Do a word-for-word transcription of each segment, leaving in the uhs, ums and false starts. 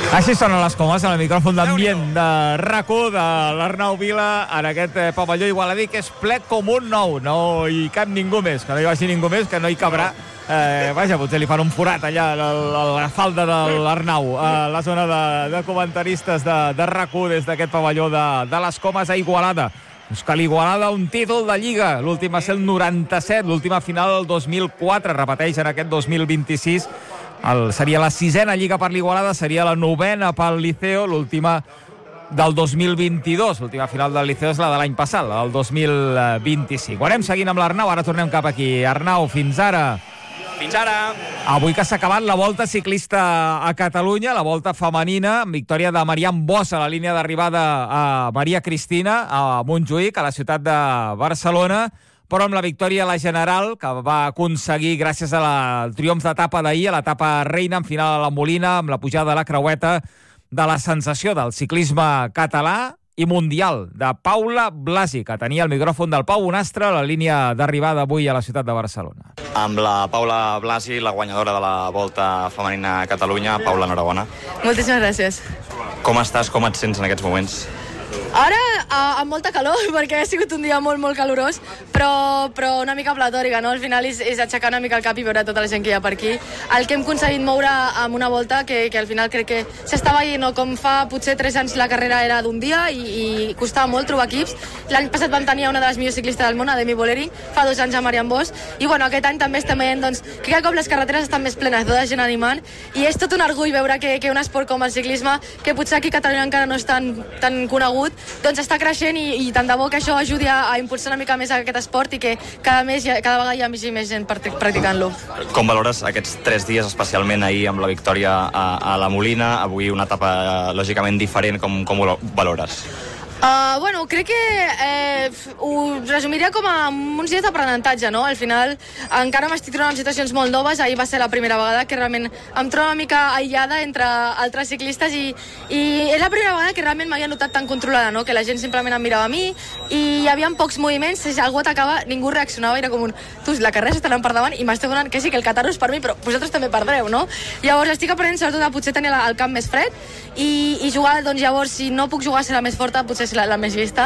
Així sonen les comes en el micròfon d'ambient de RAC1 de l'Arnau Vila en aquest eh, pavelló igualadí que és ple com un nou. No hi cap ningú més, que no hi vagi ningú més, que no hi cabrà. Eh, vaja, potser li fan un forat allà a la, la falda de l'Arnau, a la zona de, de comentaristes de, de RAC1 des d'aquest pavelló de, de les comes a Igualada. Doncs que l'Igualada un títol de Lliga, l'últim va ser el noranta-set, l'última final del dos mil quatre, repeteix en aquest dos mil vint-i-sis. El, seria la sisena Lliga per l'Igualada, seria la novena pel Liceo, l'última del dos mil vint-i-dos. L'última final del Liceo és la de l'any passat, la del dos mil vint-i-cinc. Ho anem seguint amb l'Arnau, ara tornem cap aquí. Arnau, fins ara. Fins ara. Avui que s'ha acabat la volta ciclista a Catalunya, la volta femenina, amb victòria de Marian Bossa a la línia d'arribada a Maria Cristina, a Montjuïc, a la ciutat de Barcelona, però amb la victòria a la general, que va aconseguir gràcies a la, al triomf d'etapa d'ahir, a l'etapa reina, en final a la Molina, amb la pujada de la creueta de la sensació del ciclisme català i mundial, de Paula Blasi, que tenia el micròfon del Pau Bonastre a la línia d'arribada avui a la ciutat de Barcelona. Amb la Paula Blasi, la guanyadora de la Volta Femenina a Catalunya. Paula, enhorabona. Moltíssimes gràcies. Com estàs? Com et sents en aquests moments? Ara, amb molta calor, perquè ha sigut un dia molt, molt calorós, però, però una mica platòrica, no? Al final és, és aixecar una mica el cap i veure tota la gent que hi ha per aquí. El que hem aconseguit moure amb una volta, que, que al final crec que s'estava veient, no? Com fa potser tres anys la carrera era d'un dia i, i costava molt trobar equips. L'any passat vam tenir una de les millors ciclistes del món, a Demi Vollering, fa dos anys a Marian Bosch, i bueno, aquest any també estem veient, doncs, que cada cop les carreteres estan més plenes, tota gent animant, i és tot un orgull veure que, que un esport com el ciclisme, que potser aquí a Catalunya encara no és tan, tan conegut, doncs està creixent i, i tant de bo que això ajudi a, a impulsar una mica més aquest esport i que cada, més, cada vegada hi hagi més gent practicant-lo. Com valores aquests tres dies, especialment ahir amb la victòria a, a la Molina, avui una etapa lògicament diferent, com, com ho valores? Uh, bueno, crec que eh, ho resumiria com a uns dies d'aprenentatge, no? Al final encara m'estic trobant en situacions molt noves. Ahir va ser la primera vegada que realment em trobo una mica aïllada entre altres ciclistes i, i és la primera vegada que realment m'havia notat tan controlada, no? Que la gent simplement em mirava a mi i hi havia pocs moviments, si algú atacava ningú reaccionava, era com un, tu, la carrera s'està anant per davant i m'esteu donant que sí, que el catarro és per mi, però vosaltres també perdreu, no? Llavors estic aprenent sobretot a potser tenir el camp més fred i, i jugar, doncs llavors si no puc jugar a ser la més forta, potser la, la més vista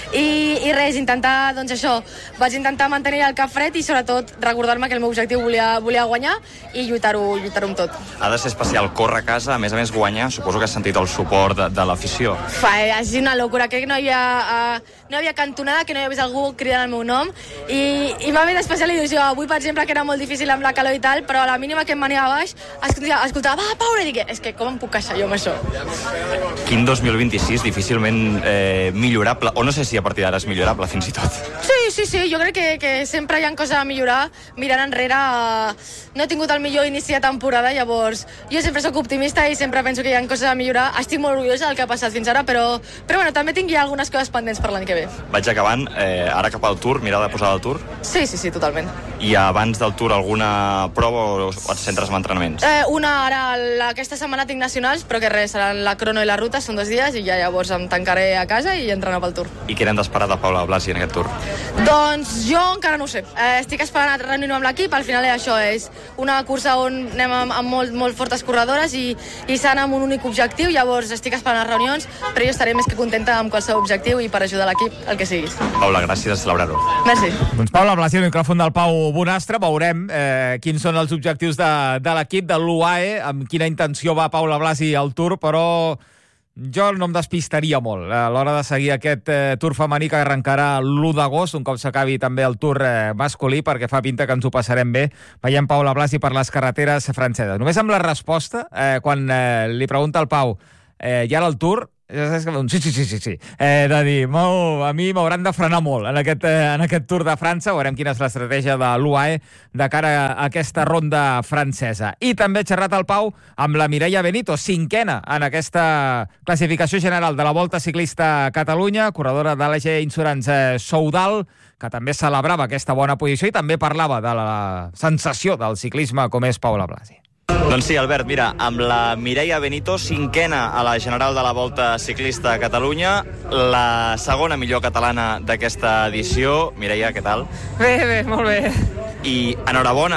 i, i res, intentar, doncs això vaig intentar mantenir el cap fred i sobretot recordar-me que el meu objectiu volia, volia guanyar i lluitar-ho lluitar-ho amb tot. Ha de ser especial córrer a casa, a més a més guanyar, suposo que has sentit el suport de, de l'afició. Fa, ha sigut una locura, crec que no hi havia uh, no hi havia cantonada, que no hi hagués algú cridant el meu nom i, i m'ha fet especial il·lusió. Avui, per exemple, que era molt difícil amb la calor i tal, però a la mínima que em venia a baix escoltava, escoltava va, Paula, i dic, és que com em puc queixar jo amb això? Quin dos mil vint-i-sis difícilment eh, millorable, o no sé si a partir d'ara és millorable fins i tot. Sí, sí, sí, jo crec que, que sempre hi ha coses a millorar. Mirant enrere, uh, no he tingut el millor inici de temporada, llavors jo sempre sóc optimista i sempre penso que hi ha coses a millorar. Estic molt orgullosa del que ha passat fins ara, però, però bueno, també tinc ja algunes coses pendents per l'any que ve. Vaig acabant, eh, ara cap al Tour, mirar de posar al Tour? Sí, sí, sí, totalment. I abans del Tour alguna prova o et centres en entrenaments? Eh, una ara, la, aquesta setmana tinc nacionals, però que res, seran la crono i la ruta, són dos dies i ja llavors em tancaré a casa i entrenar pel Tour. I què n'hem d'esperar de Paula Blasi en aquest Tour? Doncs jo encara no ho sé. Eh, estic esperant a reunir-me amb l'equip, al final és això, és una cursa on anem amb, amb molt, molt fortes corredores i, i s'han amb un únic objectiu, llavors estic esperant les reunions, però jo estaré més que contenta amb qualsevol objectiu i per ajudar l'equip, el que sigui. Paula, gràcies, a celebrar-ho. Merci. Doncs Paula Blasi, el micròfon del Pau Bonastre, veurem eh, quins són els objectius de, de l'equip, de l'U A E, amb quina intenció va Paula Blasi al Tour, però jo no em despistaria molt a l'hora de seguir aquest eh, Tour femení que arrencarà l'u d'agost, un cop s'acabi també el Tour eh, masculí, perquè fa pinta que ens ho passarem bé veient Paula Blasi per les carreteres franceses. Només amb la resposta, eh, quan eh, li pregunta al Pau eh, i ara el Tour, sí, sí, sí, sí, sí. Eh, de dir, a mi m'hauran de frenar molt en aquest, eh, en aquest Tour de França. Veurem quina és l'estratègia de l'U A E de cara a aquesta ronda francesa. I també he xerrat al Pau amb la Mireia Benito, cinquena en aquesta classificació general de la Volta Ciclista a Catalunya, corredora de l'A G Insurance Soudal, que també celebrava aquesta bona posició i també parlava de la sensació del ciclisme com és Paula Blasi. Doncs sí, Albert, mira, amb la Mireia Benito, cinquena a la general de la Volta Ciclista a Catalunya, la segona millor catalana d'aquesta edició. Mireia, què tal? Bé, bé, molt bé. I enhorabona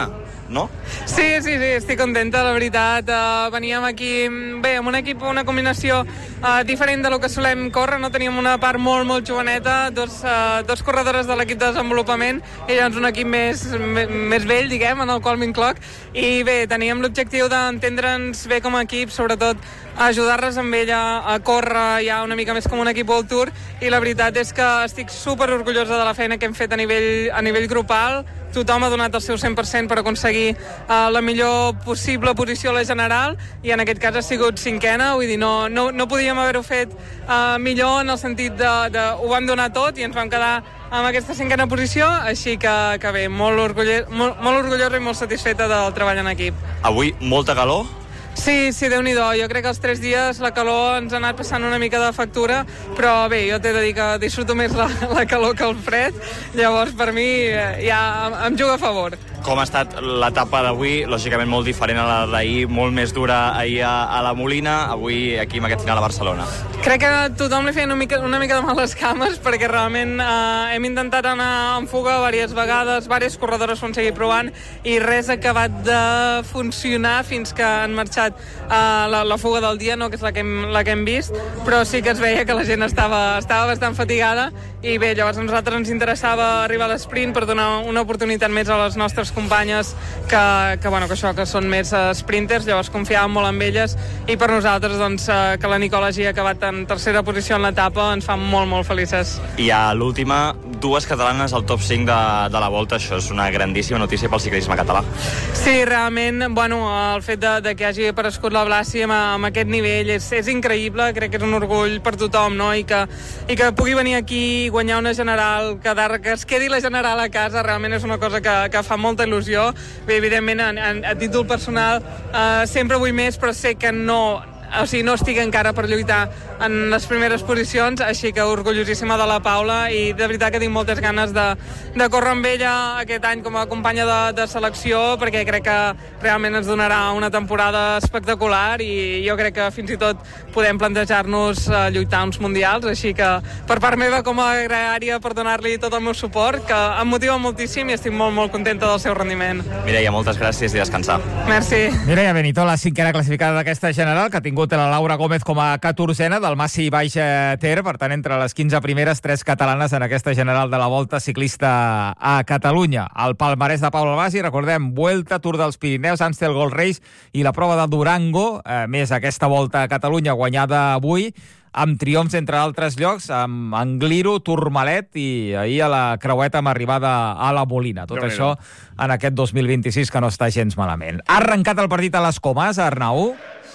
no? Sí, sí, sí, estic contenta, la veritat. Uh, veníem aquí, bé, amb un equip, una combinació uh, diferent de lo que solem córrer, no? Teníem una part molt, molt joveneta, dos, uh, dos corredores de l'equip de desenvolupament, i llavors un equip més, més vell, diguem, en el qual m'incloc, i bé, teníem l'objectiu d'entendre'ns bé com a equip, sobretot ajudar-les amb ella a córrer ja una mica més com un equip World Tour, i la veritat és que estic super orgullosa de la feina que hem fet a nivell, a nivell grupal. Tothom ha donat el seu cent per cent per aconseguir uh, la millor possible posició a la general, i en aquest cas ha sigut cinquena, vull dir, no, no, no podíem haver-ho fet uh, millor, en el sentit de, de ho vam donar tot i ens vam quedar amb aquesta cinquena posició, així que, que bé, molt, orgulle, molt, molt orgullosa i molt satisfeta del treball en equip. Avui molta calor? Sí, sí, Déu-n'hi-do. Jo crec que els tres dies la calor ens ha anat passant una mica de factura, però bé, jo t'he de dir que disfruto més la, la calor que el fred, llavors per mi ja em juga a favor. Com ha estat l'etapa d'avui? Lògicament molt diferent a la d'ahir, molt més dura ahir a, a la Molina, avui aquí amb aquest final a Barcelona. Crec que tothom li feia una mica, una mica de males cames, perquè realment eh, hem intentat anar en fuga diverses vegades, diverses corredores ho han seguit provant, i res ha acabat de funcionar fins que han marxat eh, la, la fuga del dia, no, que és la que, hem, la que hem vist, però sí que es veia que la gent estava, estava bastant fatigada, i bé, llavors a nosaltres ens interessava arribar a l'esprint per donar una oportunitat més a les nostres companyes que, que, bueno, que això, que són més uh, sprinters, llavors confiàvem molt en elles, i per nosaltres doncs, uh, que la Nicola hagi acabat en tercera posició en l'etapa ens fa molt, molt felices. I a l'última, dues catalanes al top cinc de, de la Volta, això és una grandíssima notícia pel ciclisme català. Sí, realment, bueno, el fet de, de que hagi aparegut la Blasi amb, amb aquest nivell és, és increïble, crec que és un orgull per tothom, no? I que, i que pugui venir aquí i guanyar una general, quedar, que es quedi la general a casa, realment és una cosa que, que fa molta il·lusió. Bé, evidentment, a, a títol personal, eh, sempre vull més, però sé que no... O sigui, no estic encara per lluitar en les primeres posicions, així que orgullosíssima de la Paula, i de veritat que tinc moltes ganes de, de córrer amb ella aquest any com a companya de, de selecció, perquè crec que realment ens donarà una temporada espectacular, i jo crec que fins i tot podem plantejar-nos uh, lluitar uns mundials, així que per part meva com a gregària, per donar-li tot el meu suport, que em motiva moltíssim i estic molt, molt contenta del seu rendiment. Mireia, moltes gràcies i descansar. Merci. Mireia Benito, la cinquena classificada d'aquesta general, que ha tingut la Laura Gómez com a catorzena del Massi Baix Ter, per tant, entre les quinze primeres, tres catalanes en aquesta general de la Volta Ciclista a Catalunya. El palmarès de Pau Blasi, recordem, Vuelta, Tour dels Pirineus, Amstel Gold Race i la prova de Durango, eh, més aquesta Volta a Catalunya guanyada avui, amb triomfs, entre altres llocs, amb Angliru, Tourmalet i ahir a la creueta amb arribada a la Molina. Tot això en aquest dos mil vint-i-sis, que no està gens malament. Ha arrencat el partit a les Comas, Arnau?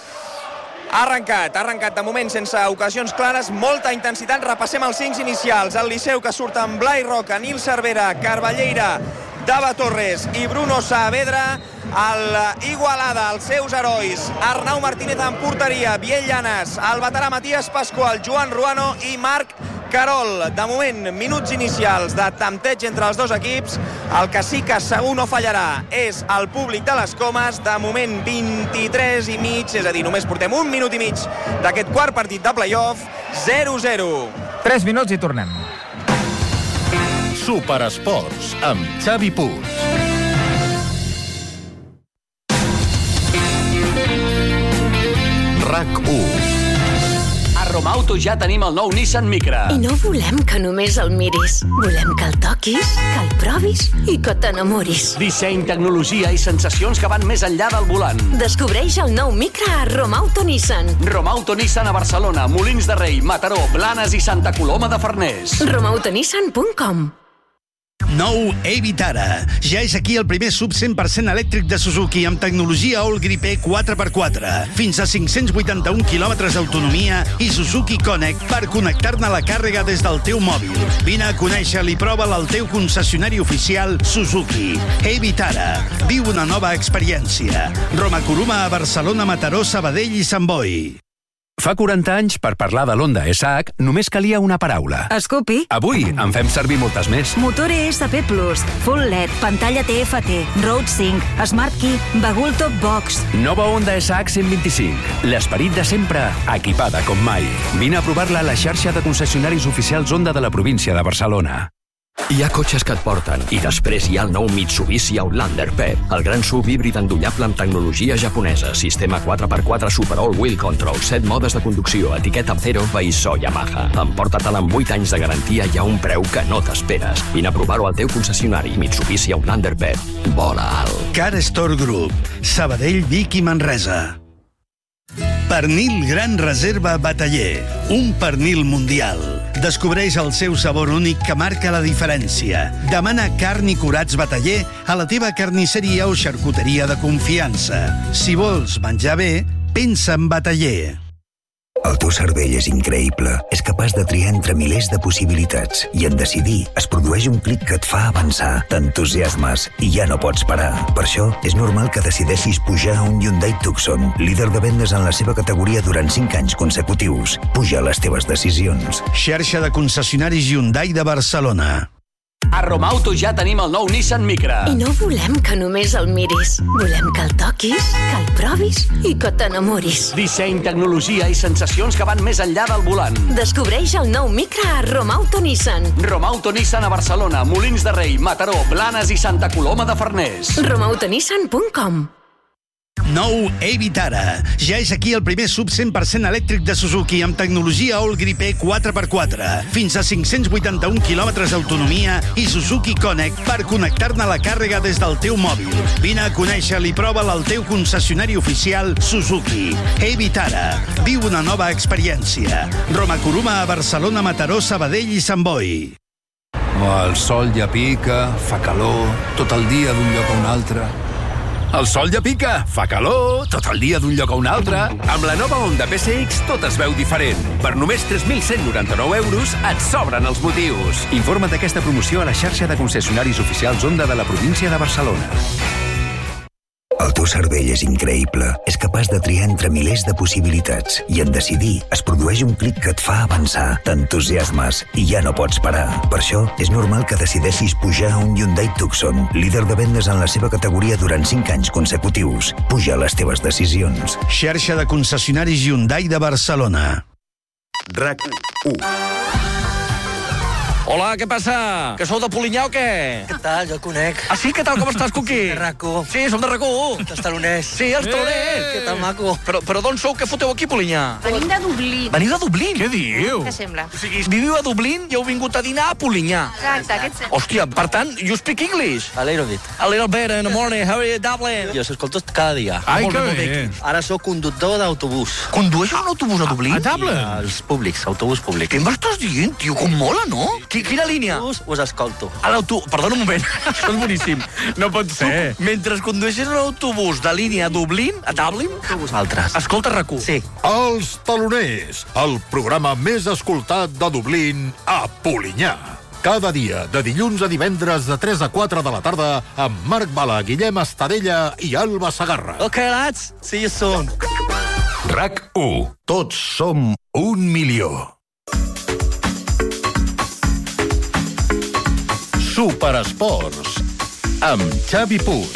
Ha arrencat, ha arrencat de moment sense ocasions clares, molta intensitat. Repassem els cinc inicials. El Liceu, que surt amb Blai Roca, Nil Cervera, Carballeira, Dava Torres i Bruno Saavedra. El Igualada, els seus herois, Arnau Martínez en porteria, Biel Llanes, el veterà Matías Pascual, Joan Ruano i Marc Carol. De moment, minuts inicials de tempteig entre els dos equips. El que sí que segur no fallarà és el públic de les Comas. De moment, vint-i-tres i mig, és a dir, només portem un minut i mig d'aquest quart partit de play-off. zero zero. Tres minuts i tornem. Superesports, amb Xavi Puig. RAC u. A Romauto ja tenim el nou Nissan Micra. I no volem que només el miris. Volem que el toquis, que el provis i que t'enamoris. Disseny, tecnologia i sensacions que van més enllà del volant. Descobreix el nou Micra a Romauto Nissan. Romauto Nissan a Barcelona, Molins de Rei, Mataró, Blanes i Santa Coloma de Farners. romauto nissan punt com. Nou Evitara. Ja és aquí el primer sub cent per cent elèctric de Suzuki amb tecnologia All Grip E quatre per quatre. Fins a cinc-cents vuitanta-un quilòmetres d'autonomia i Suzuki Connect per connectar-ne la càrrega des del teu mòbil. Vine a conèixer-lo i prova'l al teu concessionari oficial Suzuki. Evitara. Viu una nova experiència. Roma Coruma a Barcelona, Mataró, Sabadell i Sant Boi. Fa quaranta anys, per parlar de l'Honda S H, només calia una paraula. Scoopy. Avui en fem servir moltes més. Motor E S P Plus, Full L E D, pantalla T F T, Road Sync, Smart Key, Bagul Top Box. Nova Honda S H cent vint-i-cinc. L'esperit de sempre, equipada com mai. Vine a provar-la a la xarxa de concessionaris oficials Honda de la província de Barcelona. Hi ha cotxes que et porten, i després hi ha el nou Mitsubishi Outlander P E P, el gran S U V híbrid endollable amb tecnologia japonesa, sistema quatre per quatre Super All Wheel Control, set modes de conducció, etiqueta Zero, Veissó Yamaha. Emporta-te'l amb vuit anys de garantia i a un preu que no t'esperes. Vine a provar-ho al teu concessionari Mitsubishi Outlander P E P. Vola alt. Car Store Group, Sabadell, Vic i Manresa. Pernil Gran Reserva Bataller, un pernil mundial. Descobreix el seu sabor únic que marca la diferència. Demana carn i curats Bataller a la teva carnisseria o xarcuteria de confiança. Si vols menjar bé, pensa en Bataller. El teu cervell és increïble. És capaç de triar entre milers de possibilitats. I en decidir es produeix un clic que et fa avançar. T'entusiasmes i ja no pots parar. Per això és normal que decideixis pujar a un Hyundai Tucson, líder de vendes en la seva categoria durant cinc anys consecutius. Puja les teves decisions. Xarxa de concessionaris Hyundai de Barcelona. A Romauto ja tenim el nou Nissan Micra. I no volem que només el miris. Volem que el toquis, que el provis i que t'enamoris. Disseny, tecnologia i sensacions que van més enllà del volant. Descobreix el nou Micra a Romauto Nissan. Romauto Nissan a Barcelona, Molins de Rei, Mataró, Blanes i Santa Coloma de Farners. romautonissan punt com. Nou Evitara. Ja és aquí el primer sub cent per cent elèctric de Suzuki amb tecnologia All Grip E quatre per quatre. Fins a cinc-cents vuitanta-un quilòmetres d'autonomia i Suzuki Connect per connectar-ne la càrrega des del teu mòbil. Vine a conèixer-lo i prova'l al teu concessionari oficial Suzuki. Evitara. Viu una nova experiència. Roma Kuruma a Barcelona, Mataró, Sabadell i Sant Boi. El sol ja pica, fa calor, tot el dia d'un lloc a un altre. El sol ja pica, fa calor, tot el dia d'un lloc a un altre. Amb la nova Honda P C X tot es veu diferent. Per només tres mil cent noranta-nou euros et sobren els motius. Informa't d'aquesta promoció a la xarxa de concessionaris oficials Honda de la província de Barcelona. El teu cervell és increïble. És capaç de triar entre milers de possibilitats. I en decidir es produeix un clic que et fa avançar. T'entusiasmes i ja no pots parar. Per això és normal que decideixis pujar a un Hyundai Tucson, líder de vendes en la seva categoria durant cinc anys consecutius. Puja les teves decisions. Xarxa de concessionaris Hyundai de Barcelona. RAC u. Hola, què passa? Que sou de Polinyà o què? Què tal? Jo el conec. Ah, sí? Què tal? Com estàs, Cuqui? De RAC u. Sí, som de RAC u. Els taloners. Sí, els taloners. Què tal, maco? Però, però d'on sou? Què foteu aquí, Polinyà? Venim de Dublín. Veniu de Dublín? Què diu? Què sembla? O sigui, viviu a Dublín i heu vingut a dinar a Polinyà. Exacte, què et sembla? Hòstia, per tant, you speak English? A little bit. A little bit in the morning. How are you, Dublin? Jo s'escolto cada dia. Ai, que bé. Ara sóc conductor d'autobús. Condueixes un autobús a Dublín? A Dublin? Els públics, autobús públic. Què m'estàs dient, tio? Com mola, no? Quina línia? Us escolto. A l'autobús... Perdona un moment, això és boníssim. No pot ser. Tu, mentre condueixes un autobús de línia a Dublín, a Dublin... Vosaltres. Escolta RAC u. Sí. Els taloners, el programa més escoltat de Dublín a Polinyà. Cada dia, de dilluns a divendres, de tres a quatre de la tarda, amb Marc Bala, Guillem Estadella i Alba Segarra. Ok, lads. See you soon. RAC u. Tots som un milió. Superesports, amb Xavi Puig.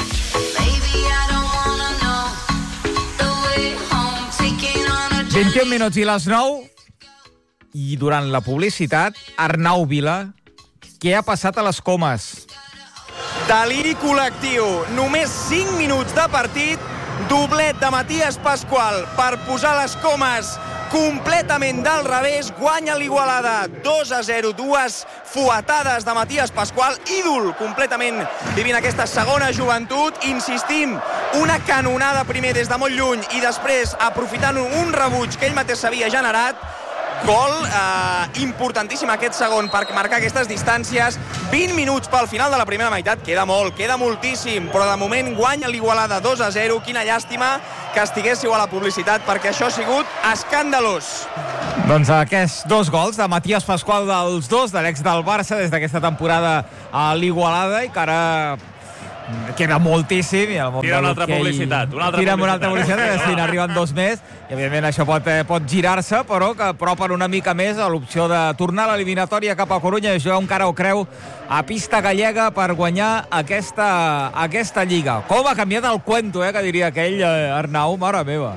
vint-i-un minuts i les nou. I durant la publicitat, Arnau Vila, què ha passat a les Comes? Deliri col·lectiu. Només cinc minuts de partit. Doblet de Matías Pascual per posar les Comes completament del revés. Guanya l'Igualada dos a zero. Dues fuetades de Matías Pascual, ídol completament vivint aquesta segona joventut. Insistim, una canonada primer des de molt lluny i després aprofitant un rebuig que ell mateix s'havia generat. Gol eh, importantíssim aquest segon per marcar aquestes distàncies. vint minuts pel final de la primera meitat. Queda molt, queda moltíssim, però de moment guanya l'Igualada dos a zero. Quina llàstima que estiguéssiu a la publicitat, perquè això ha sigut escandalós. Doncs aquests dos gols de Matías Pascual, dels dos, de l'ex del Barça, des d'aquesta temporada a l'Igualada, i que ara queda moltíssim. Tira una altra publicitat. Una altra Tira'm una altra publicitat, si n'arriben dos més. I, evidentment, això pot, eh, pot girar-se, però que apropen una mica més a l'opció de tornar a l'eliminatòria cap a Corunya i jugar un cara o creu a pista gallega per guanyar aquesta, aquesta lliga. Com ha canviat el cuento, eh, que diria aquell, eh, Arnau, mare meva.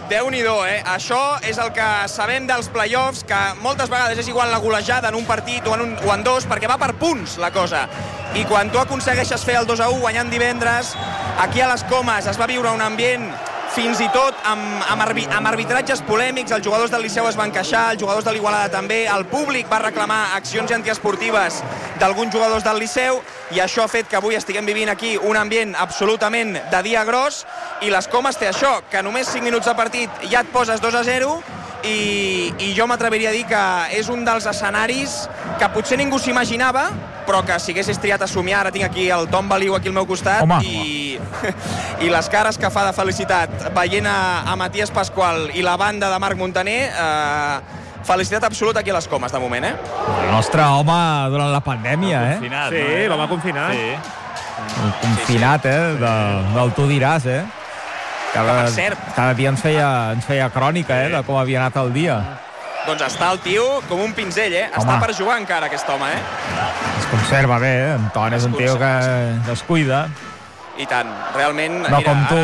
Déu-n'hi-do, eh? Això és el que sabem dels play-offs, que moltes vegades és igual la golejada en un partit o en, un, o en dos, perquè va per punts la cosa. I quan tu aconsegueixes fer el dos a u guanyant divendres, aquí a les Comes es va viure un ambient fins i tot amb, amb, arbi, amb arbitratges polèmics. Els jugadors del Liceu es van queixar, els jugadors de l'Igualada també, el públic va reclamar accions antiesportives d'alguns jugadors del Liceu, i això ha fet que avui estiguem vivint aquí un ambient absolutament de dia gros, i les Comes té això, que només cinc minuts de partit ja et poses dos a zero, i, i jo m'atreviria a dir que és un dels escenaris que potser ningú s'imaginava, però que si haguessis triat a somiar, ara tinc aquí el Tom Baliu aquí al meu costat, home, i, i les cares que fa de felicitat veient a, a Matías Pascual i la banda de Marc Muntaner, eh, felicitat absoluta aquí a les Comes de moment, eh? El nostre home durant la pandèmia, eh? Confinat, sí, no, eh? l'home confinat. Sí. El confinat, eh? De, del tu diràs, eh? Cada, cada dia ens feia, ens feia crònica, eh? De com havia anat el dia. Doncs està el tio com un pinzell, eh? Home. Està per jugar encara, aquest home, eh? Es conserva bé, eh? Anton és un tio que es cuida. I tant, realment... No mira, com tu.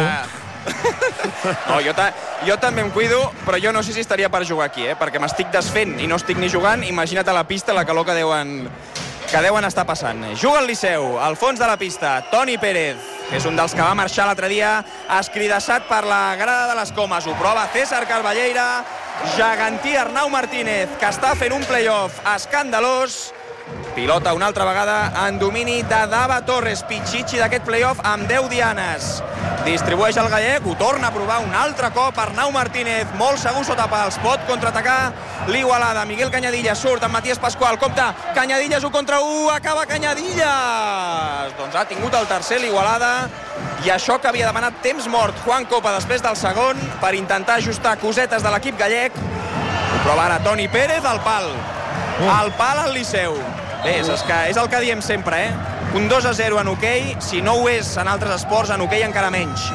Ara... No, jo, ta... jo també em cuido, però jo no sé si estaria per jugar aquí, eh? Perquè m'estic desfent i no estic ni jugant. Imagina't a la pista la calor que deuen, que deuen estar passant. Juga el Liceu, al fons de la pista, Toni Pérez, que és un dels que va marxar l'altre dia escridassat per la grada de les Comes. Ho prova César Carballeira, gegantí Arnau Martínez, que està fent un play-off escandalós. Pilota una altra vegada en domini de Dava Torres, pitxitxi d'aquest play-off amb deu dianes. Distribueix el gallec, ho torna a provar un altre cop Arnau Martínez, molt segur sota pals, pot contraatacar l'Igualada. Miguel Cañadillas surt amb Matías Pascual, compte, Cañadillas un contra u, acaba Cañadillas! Doncs ha tingut el tercer l'Igualada, i això que havia demanat temps mort Juan Copa després del segon per intentar ajustar cosetes de l'equip gallec. Ho prova ara Toni Pérez al pal. Al pal al Liceu. Bé, és, que, és el que diem sempre, eh? Un dos a zero en hoquei, si no ho és en altres esports, en hoquei encara menys.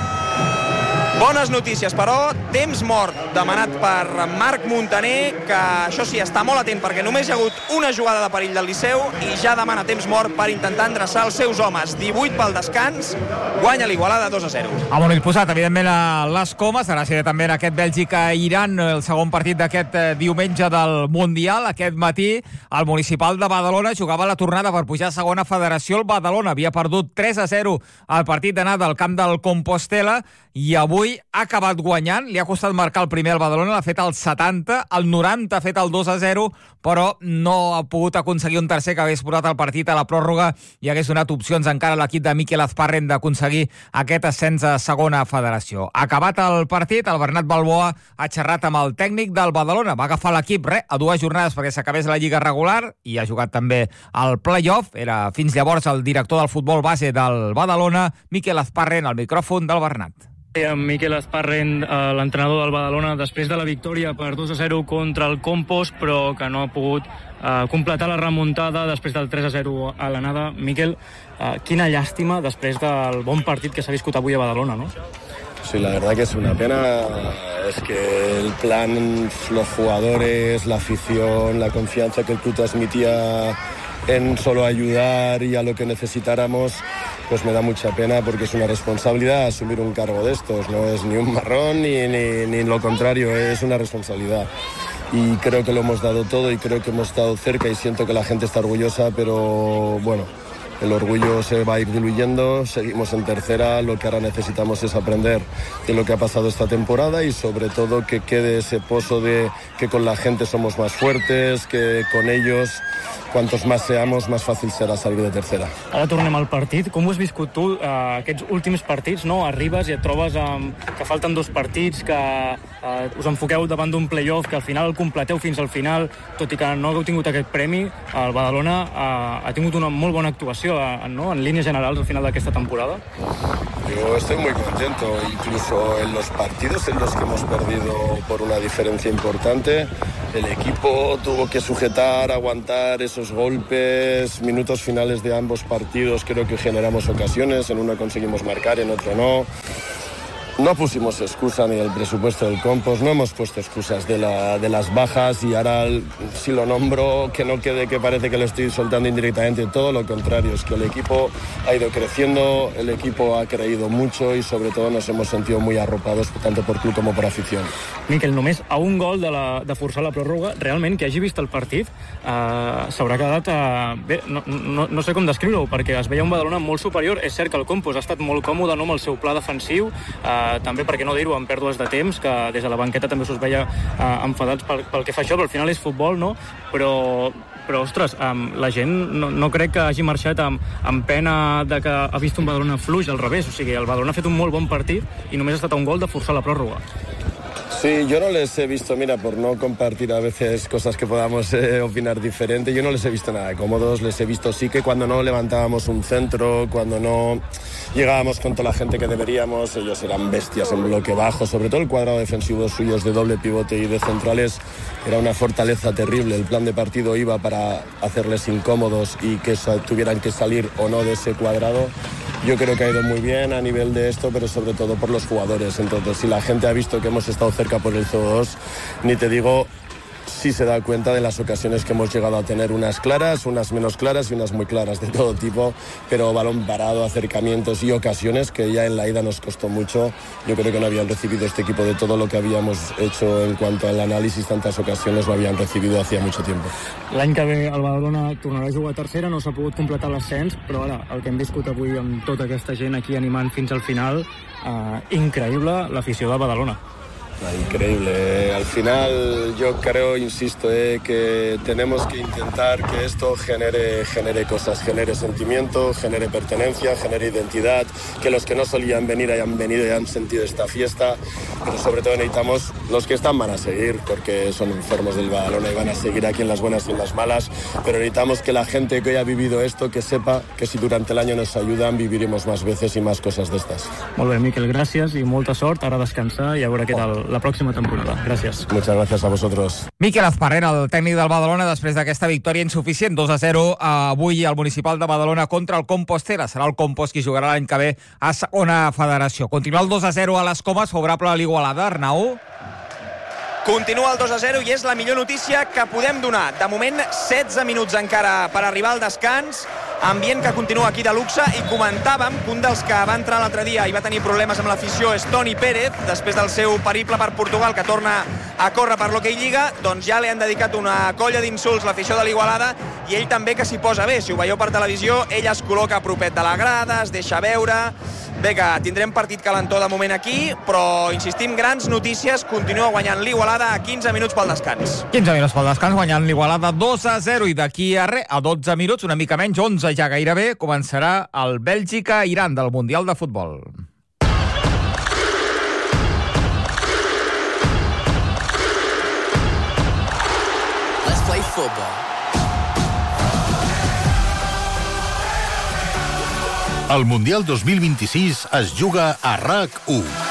Bones notícies, però temps mort demanat per Marc Muntaner, que això sí, està molt atent perquè només hi ha hagut una jugada de perill del Liceu i ja demana temps mort per intentar endreçar els seus homes. divuit pel descans, guanya l'Igualada dos a zero. A Monell posat, evidentment, a les Comes. Ara serà també en aquest Bèlgica-Iran, el segon partit d'aquest diumenge del Mundial. Aquest matí, el Municipal de Badalona jugava la tornada per pujar a segona federació. El Badalona havia perdut tres a zero al partit d'anada al camp del Compostela, i avui ha acabat guanyant. Li ha costat marcar el primer al Badalona, l'ha fet al setanta, al noranta ha fet el dos a zero, però no ha pogut aconseguir un tercer que hagués portat el partit a la pròrroga i hagués donat opcions encara a l'equip de Miquel Azparren d'aconseguir aquest ascens a segona federació. Acabat el partit, el Bernat Balboa ha xerrat amb el tècnic del Badalona. Va agafar l'equip re, a dues jornades perquè s'acabés la lliga regular i ha jugat també al play-off. Era fins llavors el director del futbol base del Badalona, Miquel Azparren, al micròfon del Bernat. Amb Miquel Azparren, l'entrenador del Badalona, després de la victòria per dos a zero contra el Compost, però que no ha pogut eh, completar la remuntada després del tres a zero a l'anada. Miquel, eh, quina llàstima després del bon partit que s'ha viscut avui a Badalona, ¿no? Sí, la verdad que es una pena. Es que el plan, los jugadores, la afición, la confianza que el club transmitía en solo ayudar y a lo que necesitáramos, pues me da mucha pena porque es una responsabilidad asumir un cargo de estos. No es ni un marrón ni, ni, ni lo contrario, es una responsabilidad. Y creo que lo hemos dado todo y creo que hemos estado cerca y siento que la gente está orgullosa, pero bueno, el orgullo se va a ir diluyendo, seguimos en tercera, lo que ahora necesitamos es aprender de lo que ha pasado esta temporada y sobre todo que quede ese pozo de que con la gente somos más fuertes, que con ellos, cuantos más seamos, más fàcil serà salir de tercera. Ara tornem al partit. Com ho has viscut tu, eh, aquests últims partits, no? Arribes i et trobes eh, que falten dos partits, que eh, us enfoqueu davant d'un play-off, que al final el completeu fins al final, tot i que no hagueu tingut aquest premi, el Badalona eh, ha tingut una molt bona actuació, eh, ¿no? En línies generals al final d'aquesta temporada. Yo estoy muy contento, incluso en los partidos en los que hemos perdido por una diferencia importante, el equipo tuvo que sujetar, aguantar esos golpes, minutos finales de ambos partidos creo que generamos ocasiones, en uno conseguimos marcar, en otro no. No pusimos excusa ni del presupuesto del Compost, no hemos puesto excusas de, la, de las bajas y ahora si lo nombro que no quede que parece que lo estoy soltando indirectamente, todo lo contrario, es que el equipo ha ido creciendo, el equipo ha creído mucho y sobre todo nos hemos sentido muy arropados tanto por club com per afició. Miquel, només a un gol de, la, de forçar la pròrroga, realment, que hagi vist el partit, eh, s'haurà quedat... Eh, bé, no, no, no sé com descriure-ho, perquè es veia un Badalona molt superior. És cert que el Compost ha estat molt còmode, no, amb el seu pla defensiu, eh, també, per què no dir-ho, amb pèrdues de temps, que des de la banqueta també us veia eh, enfadats pel, pel que fa això, però al final és futbol, no? Però, però ostres, um, la gent no, no crec que hagi marxat amb, amb pena de que ha vist un Badalona fluix, al revés, o sigui, el Badalona ha fet un molt bon partit i només ha estat un gol de forçar la pròrroga. Sí, yo no les he visto, mira, por no compartir a veces cosas que podamos eh, opinar diferente, yo no les he visto nada cómodos, les he visto sí que cuando no levantábamos un centro, cuando no llegábamos con toda la gente que deberíamos, ellos eran bestias en bloque bajo, sobre todo el cuadrado defensivo suyos de doble pivote y de centrales, era una fortaleza terrible, el plan de partido iba para hacerles incómodos y que tuvieran que salir o no de ese cuadrado. Yo creo que ha ido muy bien a nivel de esto, pero sobre todo por los jugadores. Entonces, si la gente ha visto que hemos estado cerca por el C O dos, ni te digo si se da cuenta de las ocasiones que hemos llegado a tener, unas claras, unas menos claras y unas muy claras de todo tipo, pero balón parado, acercamientos y ocasiones que ya en la ida nos costó mucho. Yo creo que no habían recibido este equipo de todo lo que habíamos hecho en cuanto al análisis, tantas ocasiones lo habían recibido hacía mucho tiempo. L'any que ve el Badalona tornarà a jugar a tercera, no s'ha pogut completar l'ascens, però ara el que hem viscut avui amb tota aquesta gent aquí animant fins al final, eh, increïble l'afició de Badalona. Increíble. Al final yo creo, insisto, eh, que tenemos que intentar que esto genere, genere cosas, genere sentimiento, genere pertenencia, genere identidad, que los que no solían venir hayan venido y han sentido esta fiesta, pero sobre todo necesitamos, los que están van a seguir, porque son enfermos del Badalona y van a seguir aquí en las buenas y en las malas, pero necesitamos que la gente que hoy ha vivido esto, que sepa que si durante el año nos ayudan, viviremos más veces y más cosas de estas. Molt bé, Miquel, gràcies i molta sort, ara descansar i a veure què tal la pròxima temporada. Gràcies. Muchas gracias a vosotros. Miquel Azparrera, el tècnic del Badalona, després d'aquesta victòria insuficient, dos a zero avui al Municipal de Badalona contra el Compostela. Serà el Compost qui jugarà l'any que ve a segona federació. Continua el dos a zero a les Comes, favorable a l'Igualada. Arnau? Continua el dos a zero i és la millor notícia que podem donar. De moment, setze minuts encara per arribar al descans. Ambient que continua aquí de luxe i comentàvem que un dels que va entrar l'altre dia i va tenir problemes amb l'afició és Toni Pérez, després del seu periple per Portugal, que torna a córrer per l'Hockey Lliga, doncs ja li han dedicat una colla d'insults l'afició de l'Igualada i ell també que s'hi posa bé. Si ho veieu per televisió, ell es col·loca a propet de la grada, es deixa veure. Bé, que tindrem partit calentó de moment aquí, però, insistim, grans notícies, continua guanyant l'Igualada a quinze minuts pel descans. quinze minuts pel descans, guanyant l'Igualada dos a zero, i d'aquí a res, a dotze minuts, una mica menys, onze ja gairebé, començarà el Bèlgica-Iran del Mundial de Futbol. Let's play football. El Mundial dos mil vint-i-sis es juga a RAC u.